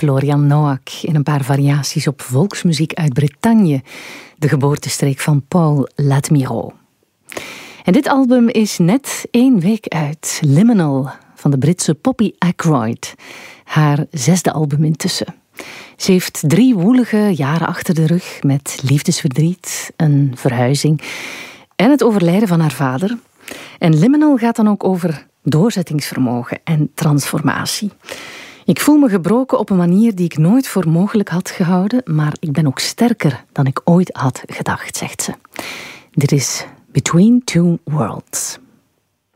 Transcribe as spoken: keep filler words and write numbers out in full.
Florian Noack in een paar variaties op volksmuziek uit Bretagne, de geboortestreek van Paul Ladmirault. En dit album is net één week uit, Liminal, van de Britse Poppy Ackroyd. Haar zesde album intussen. Ze heeft drie woelige jaren achter de rug met liefdesverdriet, een verhuizing en het overlijden van haar vader. En Liminal gaat dan ook over doorzettingsvermogen en transformatie. Ik voel me gebroken op een manier die ik nooit voor mogelijk had gehouden, maar ik ben ook sterker dan ik ooit had gedacht, zegt ze. Dit is Between Two Worlds.